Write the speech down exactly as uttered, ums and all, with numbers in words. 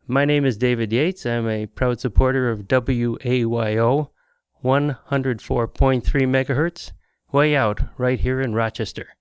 My name is David Yates. I'm a proud supporter of W A Y O one oh four point three megahertz, way out right here in Rochester.